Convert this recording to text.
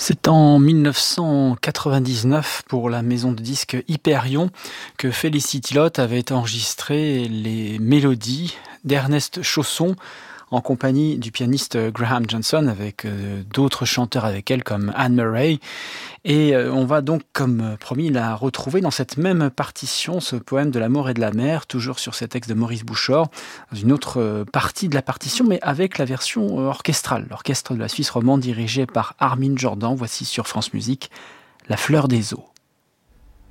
C'est en 1999 pour la maison de disques Hyperion que Felicity Lott avait enregistré les mélodies d'Ernest Chausson en compagnie du pianiste Graham Johnson avec d'autres chanteurs avec elle comme Anne Murray. Et on va donc, comme promis, la retrouver dans cette même partition, ce poème de l'amour et de la mer, toujours sur ces textes de Maurice Bouchard, dans une autre partie de la partition, mais avec la version orchestrale. L'orchestre de la Suisse romande dirigé par Armin Jordan, voici sur France Musique, La fleur des eaux.